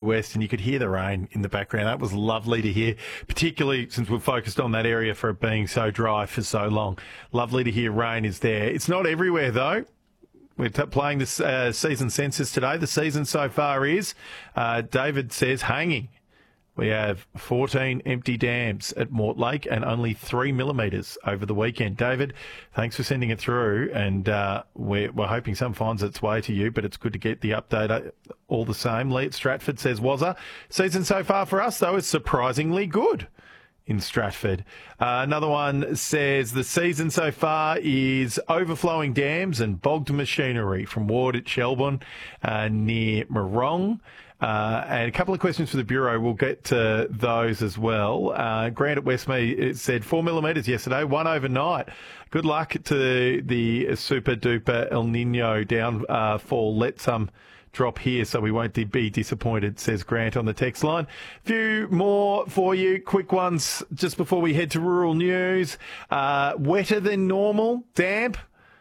west, and you could hear the rain in the background. That was lovely to hear, particularly since we've focused on that area for it being so dry for so long. Lovely to hear rain is there. It's not everywhere, though. We're playing the season census today. The season so far is, David says, hanging. We have 14 empty dams at Mortlake and only 3 millimetres over the weekend. David, thanks for sending it through, and we're hoping some finds its way to you, but it's good to get the update all the same. Lee at Stratford says, Wazza, season so far for us, though, is surprisingly good in Stratford. Another one says the season so far is overflowing dams and bogged machinery from Ward at Shelbourne near Morong. And a couple of questions for the Bureau. We'll get to those as well. Grant at Westmead said 4 millimetres yesterday, one overnight. Good luck to the super duper El Nino downfall. Let some drop here so we won't be disappointed, says Grant on the text line. A few more for you, quick ones just before we head to rural news. Wetter than normal, damp,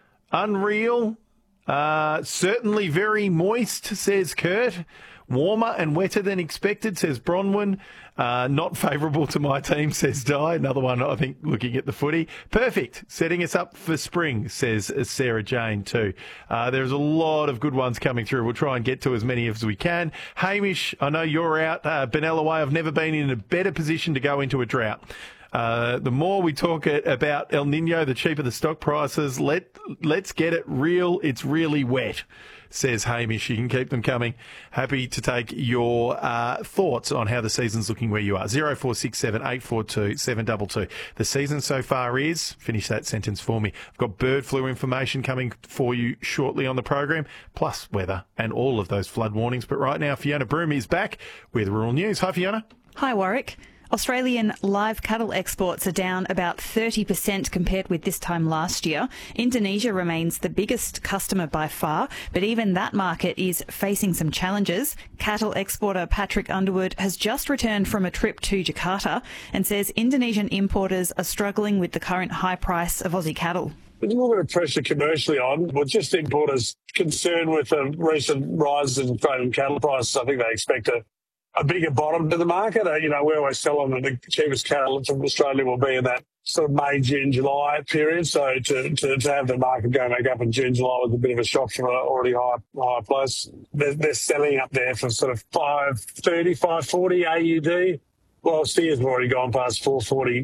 unreal, certainly very moist, says Kurt. Warmer and wetter than expected, says Bronwyn. Not favourable to my team, says Di. Another one, I think, looking at the footy. Perfect. Setting us up for spring, says Sarah Jane too. There's a lot of good ones coming through. We'll try and get to as many as we can. Hamish, I know you're out. Benalla Way, I've never been in a better position to go into a drought. The more we talk about El Nino, the cheaper the stock prices. Let's get it real. It's really wet, says Hamish. You can keep them coming. Happy to take your thoughts on how the season's looking where you are. 0467 842 722. The season so far is, finish that sentence for me. I've got bird flu information coming for you shortly on the program, plus weather and all of those flood warnings. But right now, Fiona Broom is back with Rural News. Hi, Fiona. Hi, Warwick. Australian live cattle exports are down about 30% compared with this time last year. Indonesia remains the biggest customer by far, but even that market is facing some challenges. Cattle exporter Patrick Underwood has just returned from a trip to Jakarta and says Indonesian importers are struggling with the current high price of Aussie cattle. There's a little bit of pressure commercially on, but just importers concerned with the recent rise in Australian cattle prices. I think they expect a bigger bottom to the market. We always tell them that the cheapest cattle from Australia will be in that sort of May, June, July period. So to have the market going back up in June, July was a bit of a shock from an already high place. They're selling up there for sort of 530, 540 AUD. Well, steers have already gone past 440,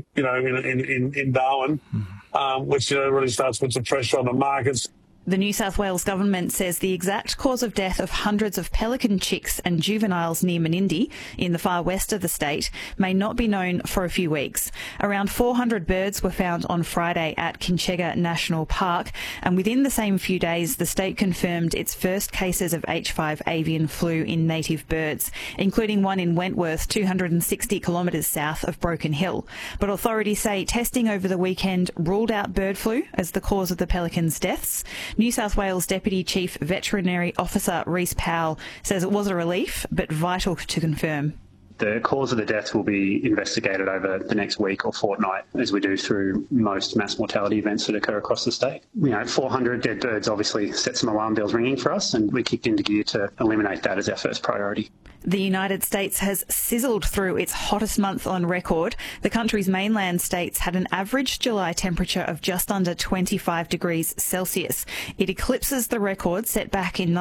in Darwin, which really starts to put some pressure on the markets. The New South Wales government says the exact cause of death of hundreds of pelican chicks and juveniles near Menindee in the far west of the state may not be known for a few weeks. Around 400 birds were found on Friday at Kinchega National Park, and within the same few days the state confirmed its first cases of H5 avian flu in native birds, including one in Wentworth, 260 kilometres south of Broken Hill. But authorities say testing over the weekend ruled out bird flu as the cause of the pelicans' deaths. New South Wales Deputy Chief Veterinary Officer Rhys Powell says it was a relief, but vital to confirm. The cause of the death will be investigated over the next week or fortnight, as we do through most mass mortality events that occur across the state. 400 dead birds obviously set some alarm bells ringing for us, and we kicked into gear to eliminate that as our first priority. The United States has sizzled through its hottest month on record. The country's mainland states had an average July temperature of just under 25 degrees Celsius. It eclipses the record set back in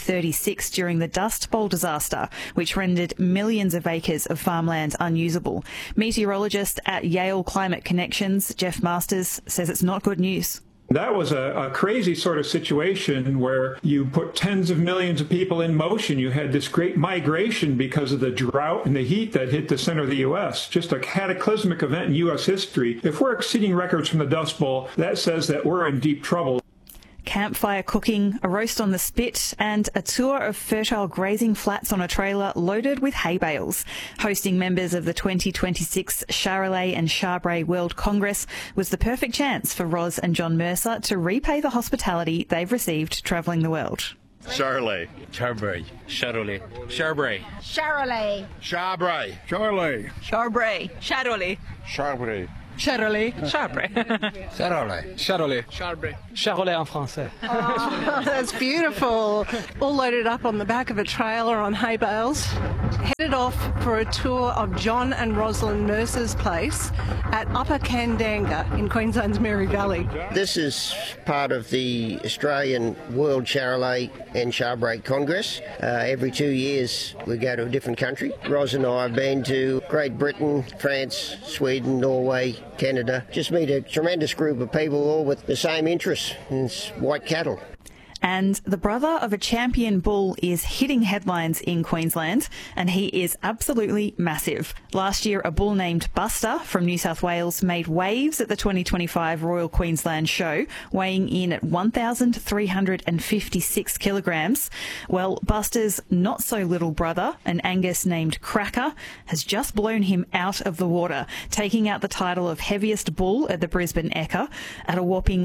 1936 during the Dust Bowl disaster, which rendered millions of acres of farmland unusable. Meteorologist at Yale Climate Connections, Jeff Masters, says it's not good news. That was a crazy sort of situation where you put tens of millions of people in motion. You had this great migration because of the drought and the heat that hit the center of the U.S. Just a cataclysmic event in U.S. history. If we're exceeding records from the Dust Bowl, that says that we're in deep trouble. Campfire cooking, a roast on the spit, and a tour of fertile grazing flats on a trailer loaded with hay bales. Hosting members of the 2026 Charolais and Charbray World Congress was the perfect chance for Roz and John Mercer to repay the hospitality they've received travelling the world. Charolais. Charbray. Charolais. Charbray. Charolais. Charbray. Charolais. Charbray. Charolais. Charbray. Charolais. Charbray. Charolais. Charolais. Charbray. Charolais en français. Oh, that's beautiful. All loaded up on the back of a trailer on hay bales. Headed off for a tour of John and Rosalind Mercer's place at Upper Kandanga in Queensland's Mary Valley. This is part of the Australian World Charolais and Charbreak Congress. Every 2 years we go to a different country. Ros and I have been to Great Britain, France, Sweden, Norway, Canada. Just meet a tremendous group of people all with the same interests, and it's white cattle. And the brother of a champion bull is hitting headlines in Queensland, and he is absolutely massive. Last year, a bull named Buster from New South Wales made waves at the 2025 Royal Queensland Show, weighing in at 1,356 kilograms. Well, Buster's not-so-little brother, an Angus named Cracker, has just blown him out of the water, taking out the title of heaviest bull at the Brisbane Ekka at a whopping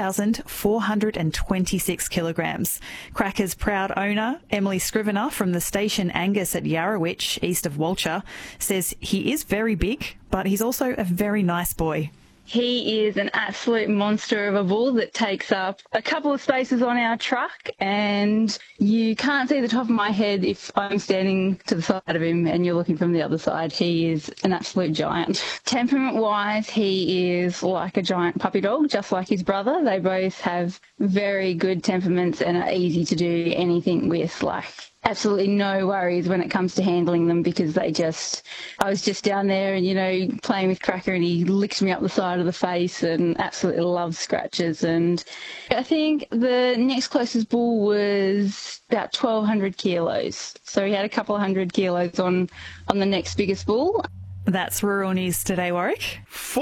1,426 kilograms. Cracker's proud owner, Emily Scrivener from the station Angus at Yarrowitch, east of Walcher, says he is very big, but he's also a very nice boy. He is an absolute monster of a bull that takes up a couple of spaces on our truck, and you can't see the top of my head if I'm standing to the side of him and you're looking from the other side. He is an absolute giant. Temperament-wise, he is like a giant puppy dog, just like his brother. They both have very good temperaments and are easy to do anything with, absolutely no worries when it comes to handling them, because I was just down there and, playing with Cracker, and he licked me up the side of the face and absolutely loves scratches. And I think the next closest bull was about 1,200 kilos. So he had a couple of 100 kilos on the next biggest bull. That's Rural News Today, Warwick.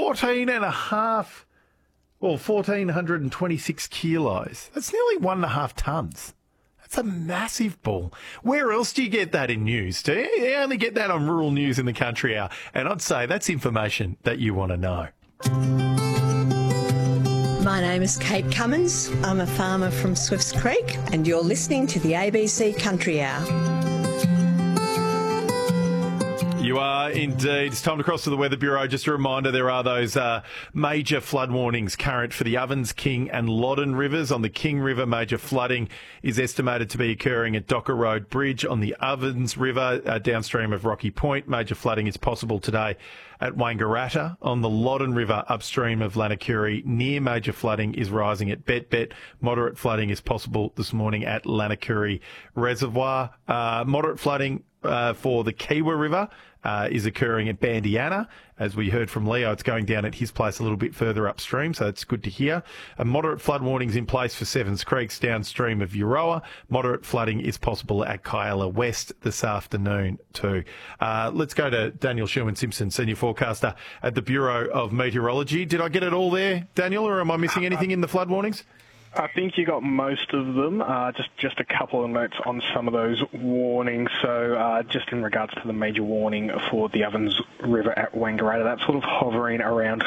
1,426 kilos. That's nearly 1.5 tonnes. That's a massive bull. Where else do you get that in news? Do you only get that on Rural News in the Country Hour? And I'd say that's information that you want to know. My name is Kate Cummins. I'm a farmer from Swifts Creek, and you're listening to the ABC Country Hour. You are indeed. It's time to cross to the Weather Bureau. Just a reminder, there are those major flood warnings current for the Ovens, King and Loddon rivers. On the King River, major flooding is estimated to be occurring at Docker Road Bridge. On the Ovens River, downstream of Rocky Point, major flooding is possible today at Wangaratta. On the Loddon River, upstream of Lanakuri, near major flooding is rising at Bet. Moderate flooding is possible this morning at Lanakuri Reservoir. Moderate flooding for the Kiewa River is occurring at Bandiana. As we heard from Leo, it's going down at his place a little bit further upstream, so that's good to hear. A moderate flood warnings in place for Sevens Creeks downstream of Euroa. Moderate flooding is possible at Kyala West this afternoon too. Let's go to Daniel Sherwin-Simpson, Senior Forecaster at the Bureau of Meteorology. Did I get it all there, Daniel, or am I missing anything in the flood warnings? I think you got most of them. Just a couple of notes on some of those warnings. So just in regards to the major warning for the Ovens River at Wangaratta, that's sort of hovering around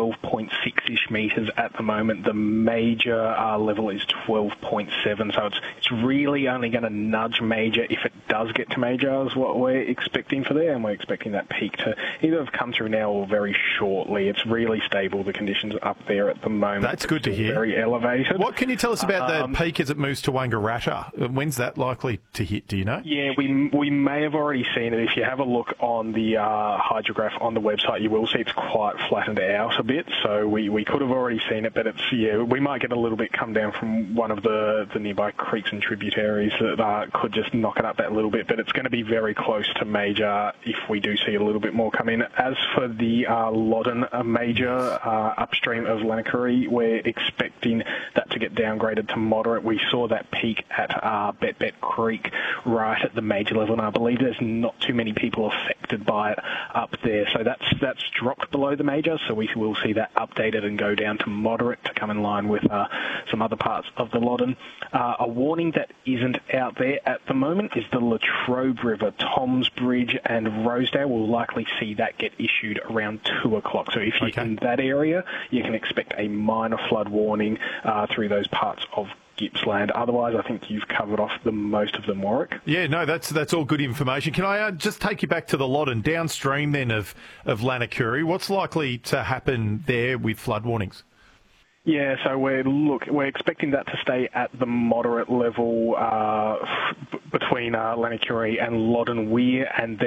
12.6-ish metres at the moment. The major level is 12.7, so it's really only going to nudge major if it does get to major, is what we're expecting for there, and we're expecting that peak to either have come through now or very shortly. It's really stable, the conditions up there at the moment. That's good to hear. Very elevated. What can you tell us about the peak as it moves to Wangaratta? When's that likely to hit, do you know? Yeah, we may have already seen it. If you have a look on the hydrograph on the website, you will see it's quite flattened out a bit. So we could have already seen it, but we might get a little bit come down from one of the nearby creeks and tributaries that could just knock it up that little bit. But it's going to be very close to major if we do see a little bit more come in. As for the Loddon major upstream of Lanakuri, we're expecting that to get downgraded to moderate. We saw that peak at Bet Creek right at the major level, and I believe there's not too many people affected by it up there. So that's dropped below the major, so we will see that updated and go down to moderate to come in line with some other parts of the Loddon. A warning that isn't out there at the moment is the Latrobe River, Toms Bridge and Rosedale. We'll likely see that get issued around 2 o'clock. So if you're in that area, you can expect a minor flood warning through those parts of Gippsland. Otherwise, I think you've covered off the most of them, Warwick. Yeah, no, that's all good information. Can I just take you back to the Loddon, downstream then of Lanakuri? What's likely to happen there with flood warnings? Yeah, so we're expecting that to stay at the moderate level between Lanarkshire and Loddon Weir, and